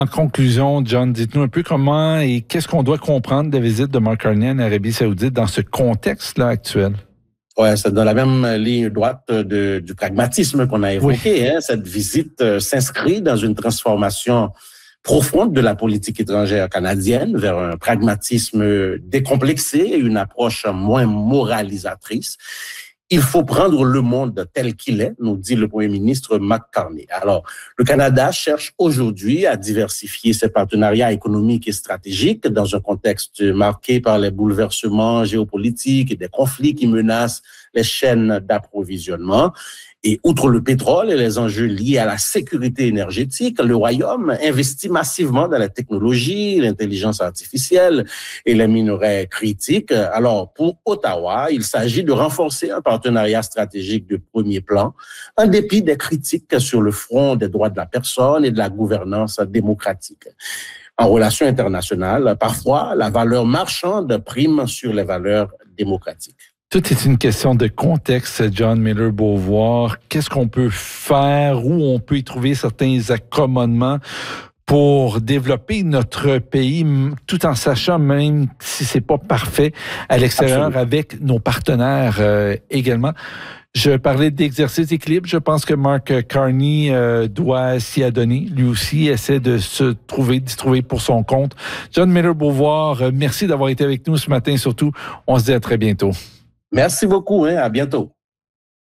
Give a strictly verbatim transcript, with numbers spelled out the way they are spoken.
En conclusion, John, dites-nous un peu comment et qu'est-ce qu'on doit comprendre de la visite de Mark Carney en Arabie Saoudite dans ce contexte-là actuel? Ouais, c'est dans la même ligne droite de, du pragmatisme qu'on a évoqué. Oui. Hein. Cette visite euh, s'inscrit dans une transformation profonde de la politique étrangère canadienne vers un pragmatisme décomplexé et une approche moins moralisatrice. Il faut prendre le monde tel qu'il est, nous dit le Premier ministre Mark Carney. Alors, le Canada cherche aujourd'hui à diversifier ses partenariats économiques et stratégiques dans un contexte marqué par les bouleversements géopolitiques et des conflits qui menacent les chaînes d'approvisionnement. Et outre le pétrole et les enjeux liés à la sécurité énergétique, le Royaume investit massivement dans la technologie, l'intelligence artificielle et les minerais critiques. Alors, pour Ottawa, il s'agit de renforcer un partenariat stratégique de premier plan, en dépit des critiques sur le front des droits de la personne et de la gouvernance démocratique. En relations internationales, parfois, la valeur marchande prime sur les valeurs démocratiques. Tout est une question de contexte, John Miller-Beauvoir. Qu'est-ce qu'on peut faire, où on peut y trouver certains accommodements pour développer notre pays, tout en sachant, même si c'est pas parfait, à l'extérieur, Absolument. Avec nos partenaires euh, également. Je parlais d'exercice d'équilibre. Je pense que Mark Carney euh, doit s'y adonner. Lui aussi essaie de se trouver, d'y trouver pour son compte. John Miller-Beauvoir, euh, merci d'avoir été avec nous ce matin. Surtout, on se dit à très bientôt. Merci beaucoup, hein, à bientôt.